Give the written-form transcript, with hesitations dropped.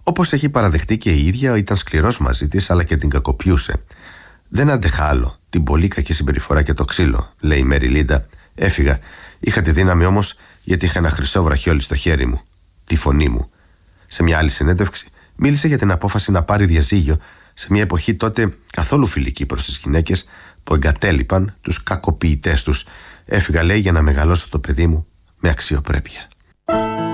Όπως έχει παραδεχτεί και η ίδια, ήταν σκληρός μαζί της, αλλά και την κακοποιούσε. «Δεν άντεχα άλλο την πολύ κακή συμπεριφορά και το ξύλο», λέει η Μέρι Λίντα. «Έφυγα. Είχα τη δύναμη όμως, γιατί είχα ένα χρυσό βραχιόλι στο χέρι μου. Τη φωνή μου». Σε μια άλλη συνέντευξη, μίλησε για την απόφαση να πάρει διαζύγιο σε μια εποχή τότε καθόλου φιλική προς τις γυναίκες που εγκατέλειπαν τους κακοποιητές τους. «Έφυγα», λέει, «για να μεγαλώσω το παιδί μου με αξιοπρέπεια».